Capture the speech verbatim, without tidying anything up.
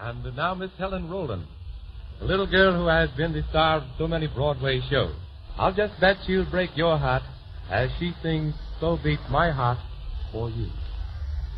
And now Miss Helen Rowland, a little girl who has been the star of so many Broadway shows. I'll just bet she'll break your heart as she sings So Beats My Heart for You.